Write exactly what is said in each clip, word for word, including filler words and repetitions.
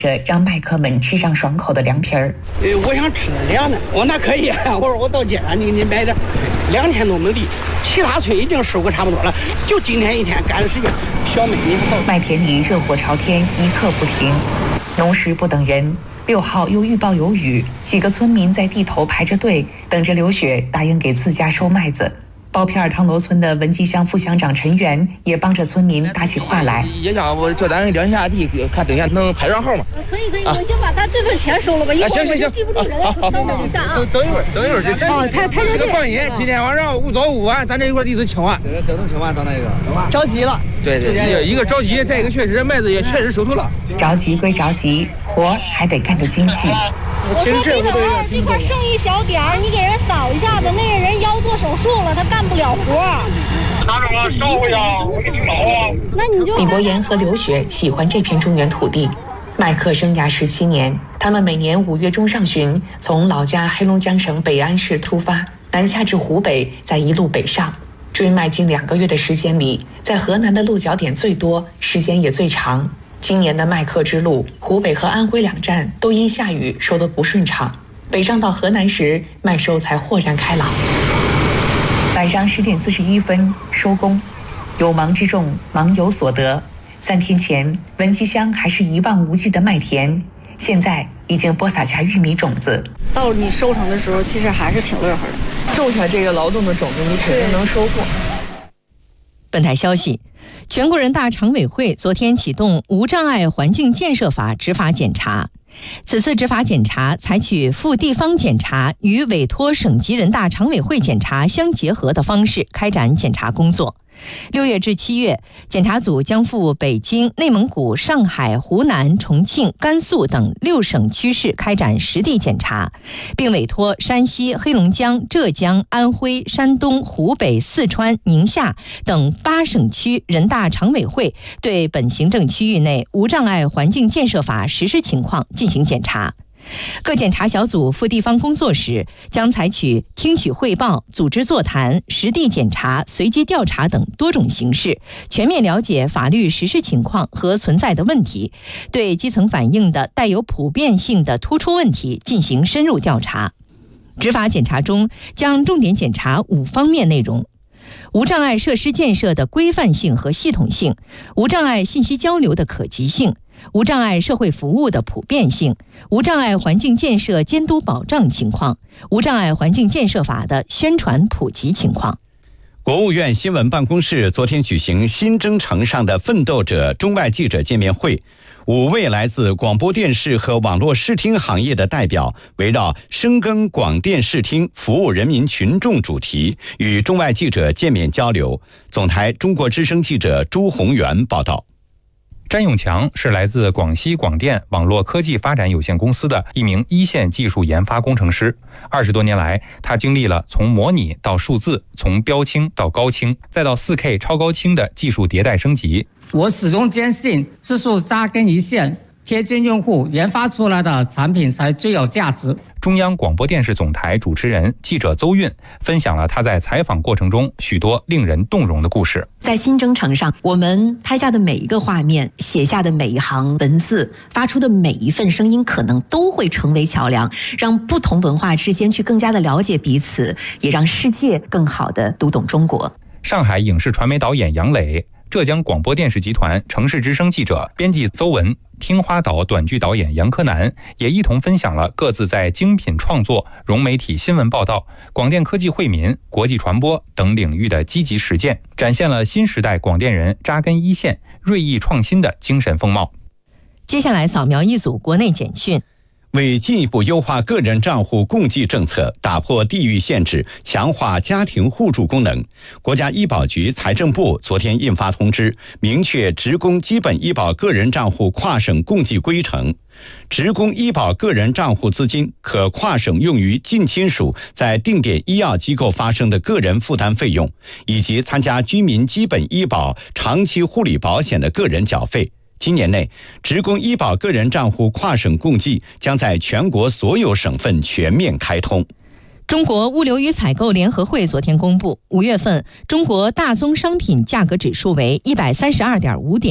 这让麦克们吃上爽口的凉皮儿。 呃，我想吃凉的，我那可以。我说我到街上，你你买点，两天都没地，其他村已经收个差不多了，就今天一天赶时间。小妹，你好。 麦田里热火朝天，一刻不停，农时不等人。六号又预报有雨，几个村民在地头排着队，等着刘雪答应给自家收麦子。包片汤楼村的文集乡副乡长陈元也帮着村民打起话来。 也想我叫咱量一下地，看等一下能排上号吗？ 可以可以，我先把咱这份钱收了吧，一会儿我就记不住人。稍等一下啊， 等一会儿，等一会儿这哦，排排着队。 这个放心，今天晚上五早五晚，咱这一块地都清完。 等都清完到那个， 着急了。 对对对，一个着急，再一个确实麦子也确实收透了。 着急归着急，活还得干得精细。 我说地头二这块剩一小点儿，你给人扫一下子，那个人腰做手术了，他干不了活。 拿着我烧回家，我给你搞啊。 那你就。 李博言和刘雪喜欢这片中原土地，麦客生涯十七年，他们每年五月中上旬从老家黑龙江省北安市出发，南下至湖北，再一路北上，追麦近两个月的时间里，在河南的落脚点最多，时间也最长。今年的麦客之路，湖北和安徽两站都因下雨收得不顺畅，北上到河南时，麦收才豁然开朗。晚上十点四十一分收工，有忙之众，忙有所得。三天前，文集乡还是一望无际的麦田，现在已经播撒下玉米种子。 到了你收成的时候，其实还是挺乐呵的。 种下这个劳动的种子，你肯定能收获。 本台消息，全国人大常委会昨天启动无障碍环境建设法执法检查。此次执法检查采取赴地方检查与委托省级人大常委会检查相结合的方式开展检查工作。六月至七月，检查组将赴北京、内蒙古、上海、湖南、重庆、甘肃等六省区市开展实地检查，并委托山西、黑龙江、浙江、安徽、山东、湖北、四川、宁夏等八省区人大常委会对本行政区域内无障碍环境建设法实施情况进行检查。各检查小组赴地方工作时，将采取听取汇报、组织座谈、实地检查、随机调查等多种形式，全面了解法律实施情况和存在的问题，对基层反映的带有普遍性的突出问题进行深入调查。执法检查中将重点检查五方面内容：无障碍设施建设的规范性和系统性，无障碍信息交流的可及性，无障碍社会服务的普遍性，无障碍环境建设监督保障情况，无障碍环境建设法的宣传普及情况。 国务院新闻办公室昨天举行新征程上的奋斗者中外记者见面会，五位来自广播电视和网络视听行业的代表围绕深耕广电视听服务人民群众主题与中外记者见面交流。总台中国之声记者朱宏元报道。 詹永强是来自广西广电网络科技发展有限公司的一名一线技术研发工程师。二十多年来，他经历了从模拟到数字，从标清到高清，再到 四K 超高清的技术迭代升级。 我始终坚信，技术扎根一线，贴近用户，研发出来的产品才最有价值。 中央广播电视总台主持人、记者邹韵分享了他在采访过程中许多令人动容的故事。 在新征程上，我们拍下的每一个画面、写下的每一行文字、发出的每一份声音，可能都会成为桥梁，让不同文化之间去更加的了解彼此，也让世界更好的读懂中国。 上海影视传媒导演杨磊，浙江广播电视集团城市之声记者、编辑邹文，听花岛短剧导演杨柯南也一同分享了各自在精品创作、融媒体新闻报道、广电科技惠民、国际传播等领域的积极实践，展现了新时代广电人扎根一线、锐意创新的精神风貌。 接下来扫描一组国内简讯。 为进一步优化个人账户共济政策，打破地域限制，强化家庭互助功能，国家医保局、财政部昨天印发通知，明确职工基本医保个人账户跨省共济规程。职工医保个人账户资金可跨省用于近亲属在定点医药机构发生的个人负担费用，以及参加居民基本医保长期护理保险的个人缴费。今年内，职工医保个人账户跨省共济将在全国所有省份全面开通。 中国物流与采购联合会昨天公布，五月份中国大宗商品价格指数为一百三十二点五点，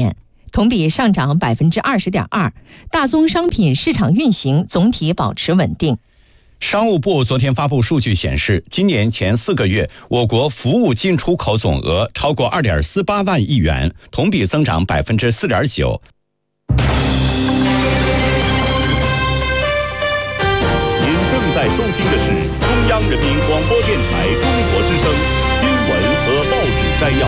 同比上涨百分之二十点二，大宗商品市场运行总体保持稳定。 商务部昨天发布数据显示，今年前四个月，我国服务进出口总额超过 二点四八万亿元，同比增长百分之四点九。 您正在收听的是中央人民广播电台中国之声新闻和报纸摘要。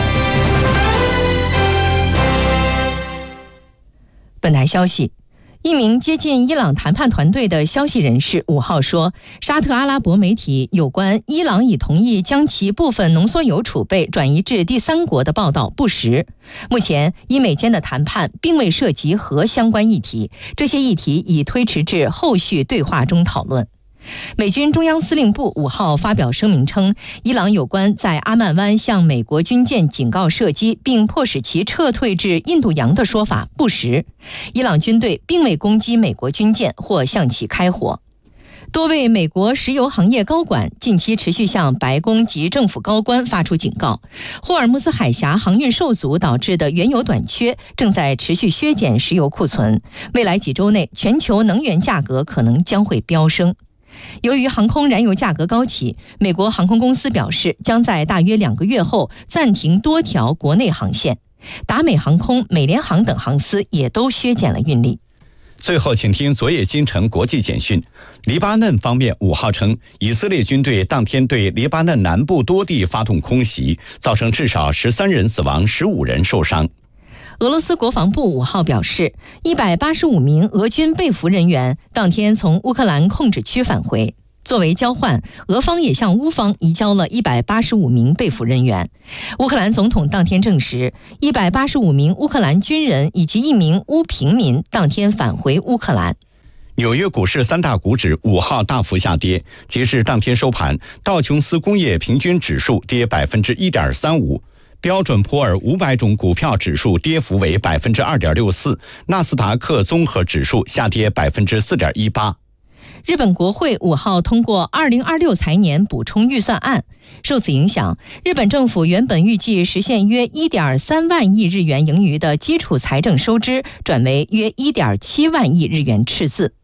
本台消息。一名接近伊朗谈判团队的消息人士五号说，沙特阿拉伯媒体有关伊朗已同意将其部分浓缩铀储备转移至第三国的报道不实。目前，伊美间的谈判并未涉及核相关议题，这些议题已推迟至后续对话中讨论。美军中央司令部五号发表声明称，伊朗有关在阿曼湾向美国军舰警告射击并迫使其撤退至印度洋的说法不实，伊朗军队并未攻击美国军舰或向其开火。多位美国石油行业高管近期持续向白宫及政府高官发出警告，霍尔木兹海峡航运受阻导致的原油短缺正在持续削减石油库存，未来几周内全球能源价格可能将会飙升。由于航空燃油价格高企，美国航空公司表示将在大约两个月后暂停多条国内航线，达美航空、美联航等航司也都削减了运力。 最后，请听昨夜今晨国际简讯。黎巴嫩方面五号称，以色列军队当天对黎巴嫩南部多地发动空袭，造成至少十三人死亡，十五人受伤。 俄罗斯国防部五号表示，一百八十五名俄军被俘人员当天从乌克兰控制区返回。作为交换，俄方也向乌方移交了一百八十五名被俘人员。乌克兰总统当天证实，一百八十五名乌克兰军人以及一名乌平民当天返回乌克兰。 纽约股市三大股指五号大幅下跌，截至当天收盘，道琼斯工业平均指数跌百分之一点三五。标准普尔五百种股票指数跌幅为百分之二点六四，纳斯达克综合指数下跌百分之四点一八。 日本国会五号通过二零二六财年补充预算案，受此影响，日本政府原本预计实现约一点三万亿日元盈余的基础财政收支，转为约一点七万亿日元赤字。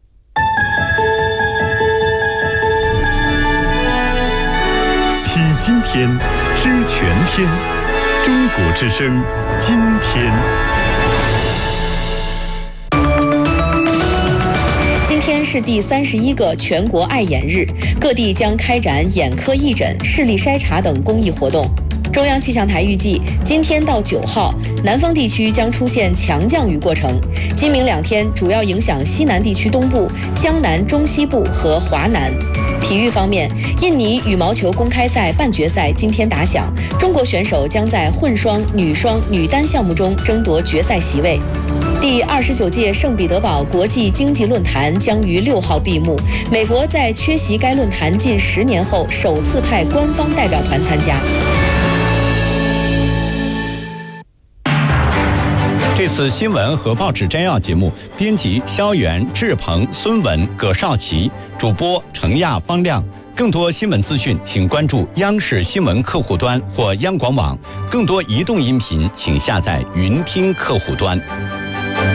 听今天，知全天，中国之声，今天。 今天是第三十一个全国爱眼日，各地将开展眼科义诊、视力筛查等公益活动。中央气象台预计，今天到九号，南方地区将出现强降雨过程。今明两天主要影响西南地区东部、江南、中西部和华南。体育方面，印尼羽毛球公开赛半决赛今天打响，中国选手将在混双、女双、女单项目中争夺决赛席位。第二十九届圣彼得堡国际经济论坛将于六号闭幕，美国在缺席该论坛近十年后首次派官方代表团参加。 这次新闻和报纸摘要节目，编辑肖元、志鹏、孙文、葛少奇，主播程亚、方亮。更多新闻资讯，请关注央视新闻客户端或央广网。更多移动音频，请下载云听客户端。